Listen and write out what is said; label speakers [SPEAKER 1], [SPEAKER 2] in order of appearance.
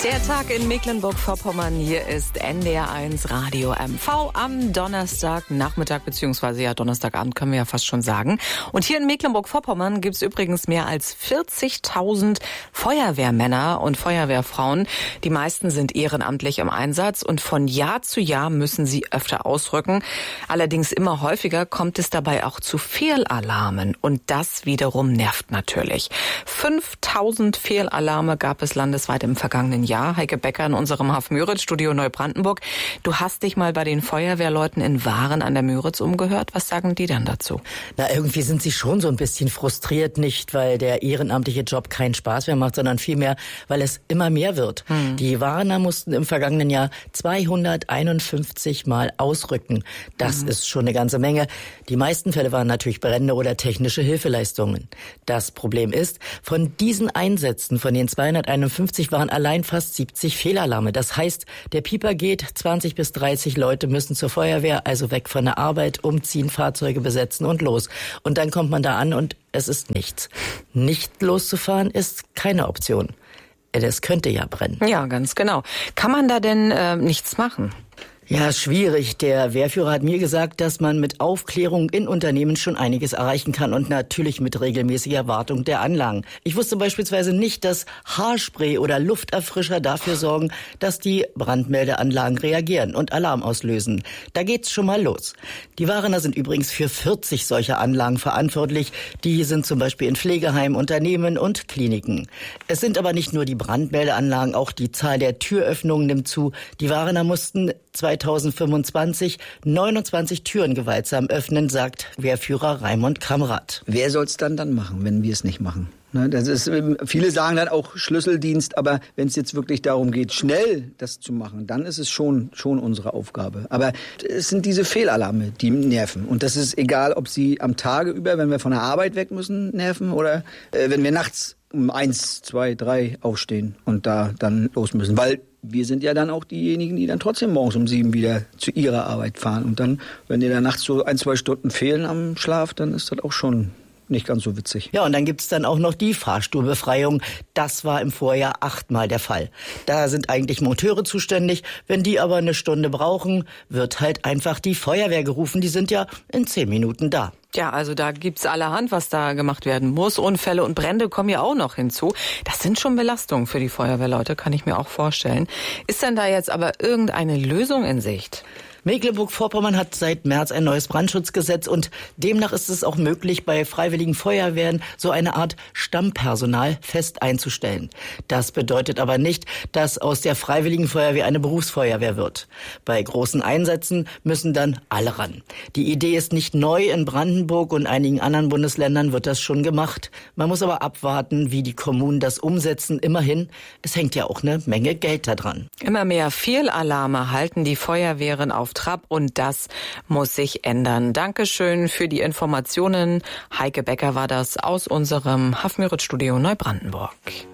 [SPEAKER 1] Der Tag in Mecklenburg-Vorpommern. Hier ist NDR1 Radio MV am Donnerstagnachmittag, beziehungsweise ja Donnerstagabend können wir ja fast schon sagen. Und hier in Mecklenburg-Vorpommern gibt es übrigens mehr als 40.000 Feuerwehrmänner und Feuerwehrfrauen. Die meisten sind ehrenamtlich im Einsatz und von Jahr zu Jahr müssen sie öfter ausrücken. Allerdings immer häufiger kommt es dabei auch zu Fehlalarmen und das wiederum nervt natürlich. 5.000 Fehlalarme gab es landesweit im vergangenen Jahr. Heike Becker in unserem Haff-Müritz-Studio Neubrandenburg. Du hast dich mal bei den Feuerwehrleuten in Waren an der Müritz umgehört. Was sagen die dann dazu?
[SPEAKER 2] Na, irgendwie sind sie schon so ein bisschen frustriert, nicht weil der ehrenamtliche Job keinen Spaß mehr macht, sondern vielmehr, weil es immer mehr wird. Die Warener mussten im vergangenen Jahr 251 Mal ausrücken. Das ist schon eine ganze Menge. Die meisten Fälle waren natürlich Brände oder technische Hilfeleistungen. Das Problem ist, von diesen Einsätzen, von den 251 waren allein fast 70 Fehlalarme. Das heißt, der Pieper geht, 20 bis 30 Leute müssen zur Feuerwehr, also weg von der Arbeit, umziehen, Fahrzeuge besetzen und los. Und dann kommt man da an und es ist nichts. Nicht loszufahren ist keine Option. Es könnte ja brennen.
[SPEAKER 1] Ja, ganz genau. Kann man da denn nichts machen?
[SPEAKER 2] Ja, schwierig. Der Wehrführer hat mir gesagt, dass man mit Aufklärung in Unternehmen schon einiges erreichen kann und natürlich mit regelmäßiger Wartung der Anlagen. Ich wusste beispielsweise nicht, dass Haarspray oder Lufterfrischer dafür sorgen, dass die Brandmeldeanlagen reagieren und Alarm auslösen. Da geht's schon mal los. Die Warener sind übrigens für 40 solcher Anlagen verantwortlich. Die sind zum Beispiel in Pflegeheimen, Unternehmen und Kliniken. Es sind aber nicht nur die Brandmeldeanlagen, auch die Zahl der Türöffnungen nimmt zu. Die Warener mussten 2025 29 Türen gewaltsam öffnen, sagt Wehrführer Raimund Kamrat.
[SPEAKER 3] Wer soll's dann machen, wenn wir es nicht machen? Das ist, viele sagen dann auch Schlüsseldienst, aber wenn es jetzt wirklich darum geht, schnell das zu machen, dann ist es schon unsere Aufgabe. Aber es sind diese Fehlalarme, die nerven. Und das ist egal, ob sie am Tage über, wenn wir von der Arbeit weg müssen, nerven oder wenn wir nachts um 1, 2, 3 aufstehen und da dann los müssen. Weil wir sind ja dann auch diejenigen, die dann trotzdem morgens um 7 wieder zu ihrer Arbeit fahren. Und dann, wenn dir da nachts so 1, 2 Stunden fehlen am Schlaf, dann ist das auch schon nicht ganz so witzig.
[SPEAKER 2] Ja, und dann gibt's dann auch noch die Fahrstuhlbefreiung. Das war im Vorjahr 8-mal der Fall. Da sind eigentlich Monteure zuständig. Wenn die aber eine Stunde brauchen, wird halt einfach die Feuerwehr gerufen. Die sind ja in 10 Minuten da.
[SPEAKER 1] Ja, also da gibt's allerhand, was da gemacht werden muss. Unfälle und Brände kommen ja auch noch hinzu. Das sind schon Belastungen für die Feuerwehrleute, kann ich mir auch vorstellen. Ist denn da jetzt aber irgendeine Lösung in Sicht?
[SPEAKER 2] Mecklenburg-Vorpommern hat seit März ein neues Brandschutzgesetz und demnach ist es auch möglich, bei freiwilligen Feuerwehren so eine Art Stammpersonal fest einzustellen. Das bedeutet aber nicht, dass aus der freiwilligen Feuerwehr eine Berufsfeuerwehr wird. Bei großen Einsätzen müssen dann alle ran. Die Idee ist nicht neu. In Brandenburg und einigen anderen Bundesländern wird das schon gemacht. Man muss aber abwarten, wie die Kommunen das umsetzen. Immerhin, es hängt ja auch eine Menge Geld da dran.
[SPEAKER 1] Immer mehr Fehlalarme halten die Feuerwehren auf Trab und das muss sich ändern. Dankeschön für die Informationen. Heike Becker war das aus unserem Haff-Müritz-Studio Neubrandenburg.